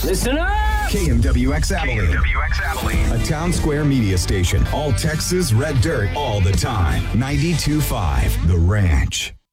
Listen up! KMWX Abilene. A town square media station. All Texas red dirt all the time. 92.5 The Ranch.